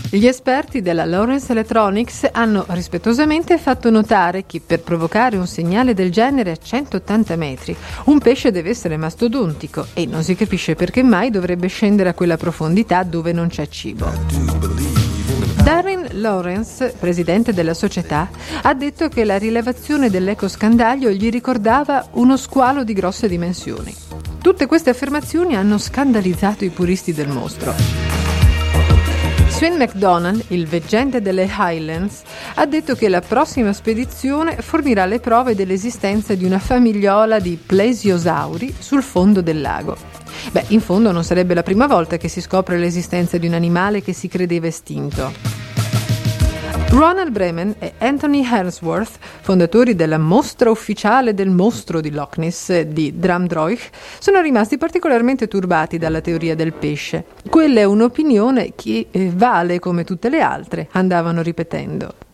Gli esperti della Lawrence Electronics hanno rispettosamente fatto notare che per provocare un segnale del genere a 180 metri un pesce deve essere mastodontico e non si capisce perché mai dovrebbe scendere a quella profondità dove non c'è cibo. Darren Lawrence, presidente della società, ha detto che la rilevazione dell'ecoscandaglio gli ricordava uno squalo di grosse dimensioni. Tutte queste affermazioni hanno scandalizzato i puristi del mostro. Sven McDonald, il veggente delle Highlands, ha detto che la prossima spedizione fornirà le prove dell'esistenza di una famigliola di plesiosauri sul fondo del lago. In fondo non sarebbe la prima volta che si scopre l'esistenza di un animale che si credeva estinto. Ronald Bremen e Anthony Harmsworth, fondatori della mostra ufficiale del mostro di Loch Ness di Dramdroich, sono rimasti particolarmente turbati dalla teoria del pesce. Quella è un'opinione che vale come tutte le altre, andavano ripetendo.